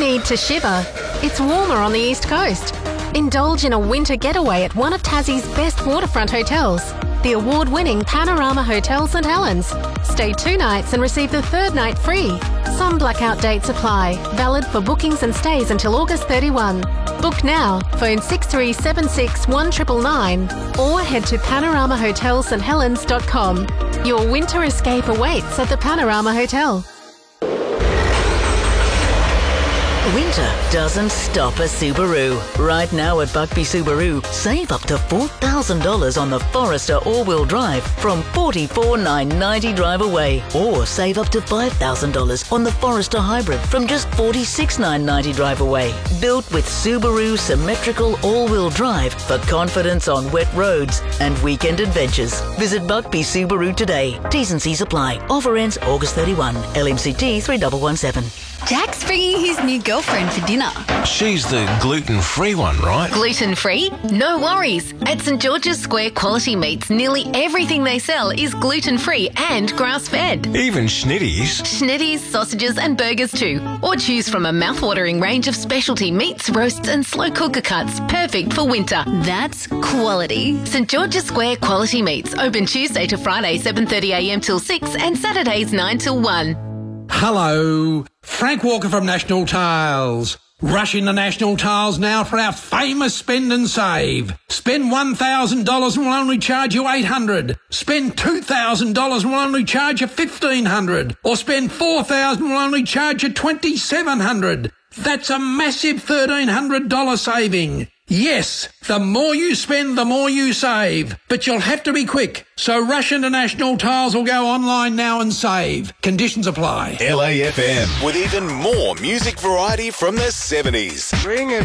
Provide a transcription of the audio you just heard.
need to shiver. It's warmer on the East Coast. Indulge in a winter getaway at one of Tassie's best waterfront hotels, the award-winning Panorama Hotel St Helens. Stay 2 nights and receive the 3rd night free. Some blackout dates apply, valid for bookings and stays until August 31. Book now, phone 6376 1999 or head to panoramahotelssthelens.com. Your winter escape awaits at the Panorama Hotel. Winter doesn't stop a Subaru. Right now at Buckby Subaru, save up to $4,000 on the Forester all-wheel drive from $44,990 drive away. Or save up to $5,000 on the Forester Hybrid from just $46,990 drive away. Built with Subaru symmetrical all-wheel drive for confidence on wet roads and weekend adventures. Visit Buckby Subaru today. T's and C's apply. Offer ends August 31. LMCT 3117. Jack's bringing his new girlfriend for dinner. She's the gluten-free one, right? Gluten-free? No worries. At St George's Square Quality Meats, nearly everything they sell is gluten-free and grass-fed. Even schnitties. Schnitties, sausages and burgers too. Or choose from a mouth-watering range of specialty meats, roasts and slow cooker cuts, perfect for winter. That's quality. St George's Square Quality Meats, open Tuesday to Friday 7:30am till 6 and Saturdays 9 till 1. Hello, Frank Walker from National Tiles. Rush into National Tiles now for our famous spend and save. Spend $1,000 and we'll only charge you $800. Spend $2,000 and we'll only charge you $1,500. Or spend $4,000 and we'll only charge you $2,700. That's a massive $1,300 saving. Yes, the more you spend, the more you save. But you'll have to be quick. So rush into National Tiles or go online now and save. Conditions apply. LAFM with even more music variety from the 70s. Bring it